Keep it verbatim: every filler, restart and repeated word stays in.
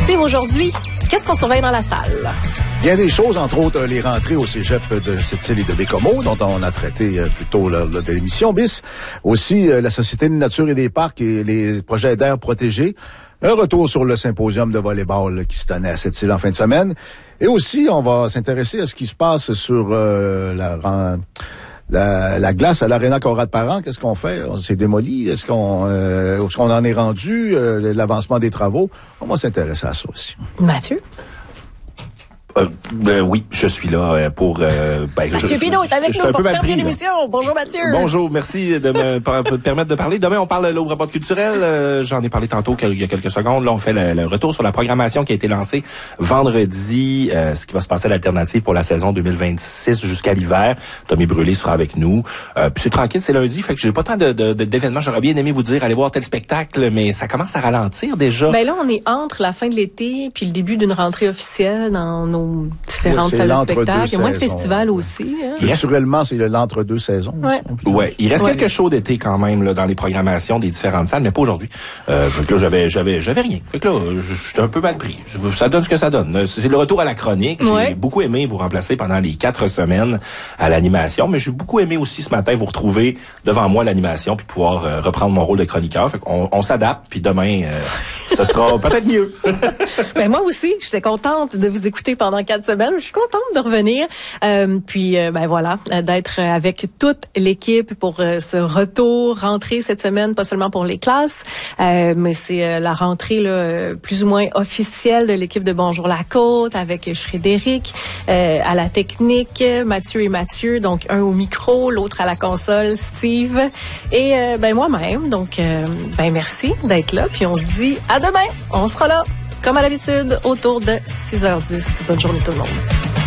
Steve, aujourd'hui, qu'est-ce qu'on surveille dans la salle? Bien des choses, entre autres les rentrées au cégep de Sept-Îles et de Bécomo, dont on a traité plus tôt lors de l'émission bis. Aussi, la Société de nature et des parcs et les projets d'air protégés. Un retour sur le symposium de volleyball qui se tenait à Sept-Îles en fin de semaine. Et aussi, on va s'intéresser à ce qui se passe sur euh, la... La, la glace à l'Arena Conrad-Parent, qu'est-ce qu'on fait? On s'est démoli? Est-ce qu'on, euh, est-ce qu'on en est rendu? Euh, l'avancement des travaux? On va s'intéresser à ça aussi. Mathieu? Euh, ben oui, je suis là euh, pour... Euh, ben, Mathieu Pinault est avec je, nous je pour faire pris, l'émission. Bonjour Mathieu. Bonjour, merci de me de permettre de parler. Demain, on parle de l'Aube Rabot culturel. Euh, j'en ai parlé tantôt il y a quelques secondes. Là, on fait le, le retour sur la programmation qui a été lancée vendredi, euh, ce qui va se passer à l'alternative pour la saison deux mille vingt-six jusqu'à l'hiver. Tommy Brûlé sera avec nous. Euh, puis c'est tranquille, c'est lundi, fait que j'ai pas tant de, de, de, d'événements. J'aurais bien aimé vous dire, allez voir tel spectacle, mais ça commence à ralentir déjà. Ben là, on est entre la fin de l'été puis le début d'une rentrée officielle dans nos différentes ouais, salles de spectacle. Il y a moins de festivals aussi. Hein. Culturellement, c'est l'entre-deux saisons. Ouais. Ouais. Il reste ouais. quelques shows d'été quand même là dans les programmations des différentes salles, mais pas aujourd'hui. Euh, fait que là, j'avais, j'avais, j'avais rien. Fait que là, j'étais un peu mal pris. Ça donne ce que ça donne. C'est le retour à la chronique. Ouais. J'ai beaucoup aimé vous remplacer pendant les quatre semaines à l'animation, mais j'ai beaucoup aimé aussi ce matin vous retrouver devant moi à l'animation puis pouvoir euh, reprendre mon rôle de chroniqueur. Fait qu'on on s'adapte puis demain, euh, ça sera peut-être mieux. Ben moi aussi, j'étais contente de vous écouter pendant quatre semaines. Je suis contente de revenir. Euh, puis, euh, ben voilà, d'être avec toute l'équipe pour euh, ce retour, rentrée cette semaine, pas seulement pour les classes, euh, mais c'est euh, la rentrée là, plus ou moins officielle de l'équipe de Bonjour la Côte avec Frédéric euh, à la technique, Mathieu et Mathieu, donc un au micro, l'autre à la console, Steve, et euh, ben moi-même. Donc, euh, ben merci d'être là. Puis on se dit à demain. On sera là, comme à l'habitude, autour de six heures dix. Bonne journée tout le monde.